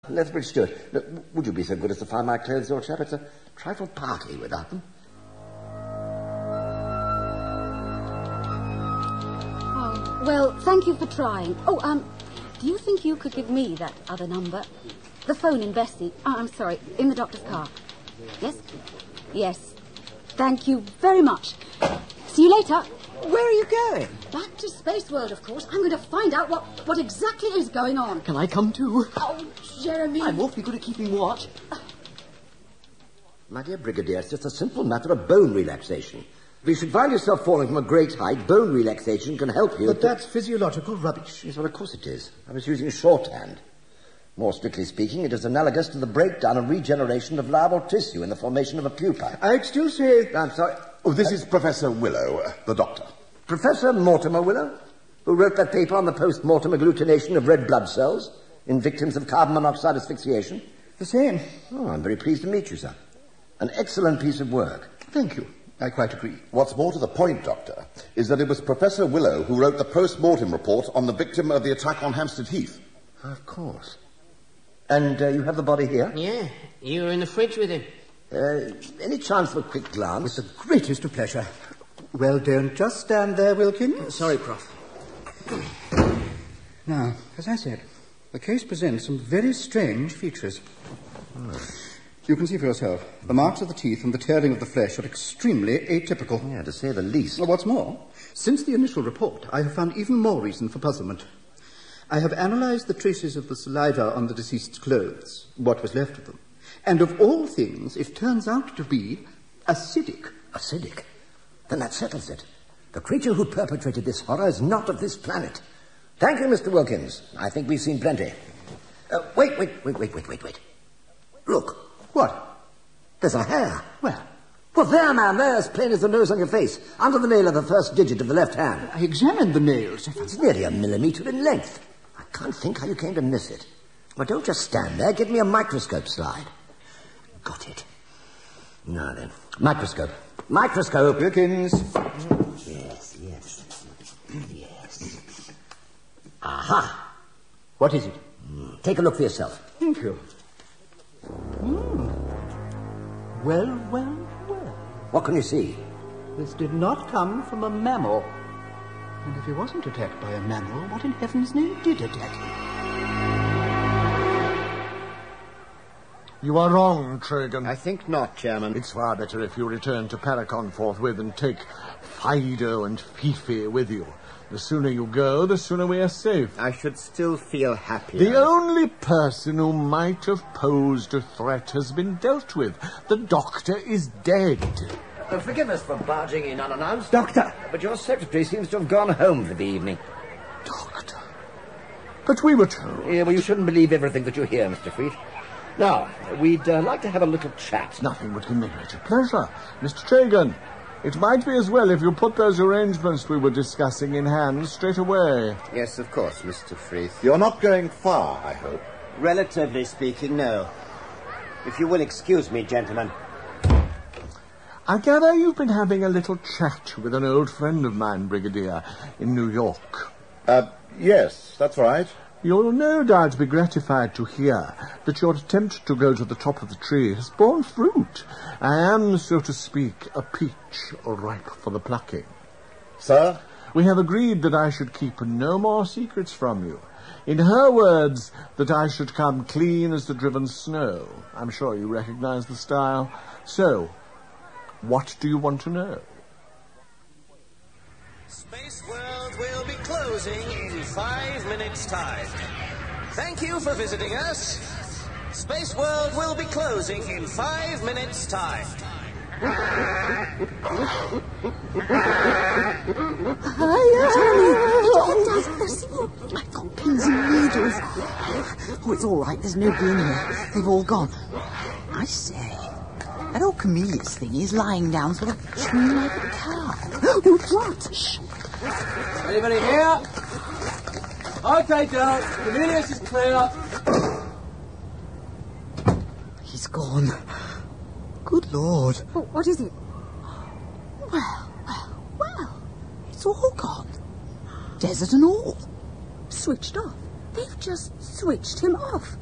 Lethbridge Stewart. Look, would you be so good as to find my clothes, old chap? It's a trifle party without them. Oh, well, thank you for trying. Oh, do you think you could give me that other number? The phone in Bessie. Oh, I'm sorry, in the doctor's car. Yes? Yes. Thank you very much. See you later. Where are you going? Back to Space World, of course. I'm going to find out what exactly is going on. Can I come too? Oh, Jeremy. I'm awfully good at keeping watch. My dear Brigadier, it's just a simple matter of bone relaxation. If you should find yourself falling from a great height, bone relaxation can help you. But that's physiological rubbish. Yes, well, of course it is. I was using shorthand. More strictly speaking, it is analogous to the breakdown and regeneration of liable tissue in the formation of a pupa. I'd still say... I'm sorry. Oh, this is Professor Willow, the doctor. Professor Mortimer Willow, who wrote that paper on the post-mortem agglutination of red blood cells in victims of carbon monoxide asphyxiation. The same. Oh, I'm very pleased to meet you, sir. An excellent piece of work. Thank you. I quite agree. What's more to the point, Doctor, is that it was Professor Willow who wrote the post-mortem report on the victim of the attack on Hampstead Heath. Of course. And you have the body here? Yeah, you were in the fridge with him. Any chance for a quick glance? With the greatest of pleasure. Well, don't just stand there, Wilkins. Sorry, Prof. Now, as I said, the case presents some very strange features. You can see for yourself. The marks of the teeth and the tearing of the flesh are extremely atypical. Yeah, to say the least. Well, what's more, since the initial report, I have found even more reason for puzzlement. I have analysed the traces of the saliva on the deceased's clothes, what was left of them. And of all things, it turns out to be acidic. Acidic? Then that settles it. The creature who perpetrated this horror is not of this planet. Thank you, Mr. Wilkins. I think we've seen plenty. Wait. Look. What? There's a hair. Where? Well, there, man, there, as plain as the nose on your face, under the nail of the first digit of the left hand. I examined the nails. It's nearly 1 millimetre in length. I can't think how you came to miss it. Well, don't just stand there. Give me a microscope slide. Got it. Now then. Microscope. Microscope. Wilkins. Yes. Aha. What is it? Take a look for yourself. Thank you. Well. What can you see? This did not come from a mammal. And if he wasn't attacked by a mammal, what in heaven's name did attack him? You are wrong, Tragan. I think not, Chairman. It's far better if you return to Paracon forthwith and take Fido and Fifi with you. The sooner you go, the sooner we are safe. I should still feel happier. The only person who might have posed a threat has been dealt with. The doctor is dead. Forgive us for barging in unannounced. Doctor! But your secretary seems to have gone home for the evening. Doctor? But we were told... Yeah, well, you shouldn't believe everything that you hear, Mr. Freeth. Now, we'd like to have a little chat. Nothing would give me greater pleasure. Mr. Tragan, it might be as well if you put those arrangements we were discussing in hand straight away. Yes, of course, Mr. Freeth. You're not going far, I hope. Relatively speaking, no. If you will excuse me, gentlemen. I gather you've been having a little chat with an old friend of mine, Brigadier, in New York. Yes, that's right. You'll no doubt be gratified to hear that your attempt to go to the top of the tree has borne fruit. I am, so to speak, a peach ripe for the plucking. Sir? We have agreed that I should keep no more secrets from you. In her words, that I should come clean as the driven snow. I'm sure you recognize the style. So, what do you want to know? Space World will be closing in 5 minutes' time. Thank you for visiting us. Space World will be closing in 5 minutes' time. I've got pins and needles. Oh, it's all right. There's nobody in here. They've all gone. I say, that old Camillus thing is lying down sort of chewing like a cow. Oh, what? Shh. Anybody here? Okay, Joe. Camillus is clear. He's gone. Good Lord. Oh, what is it? Well. It's all gone. Desert and all. Switched off. They've just switched him off.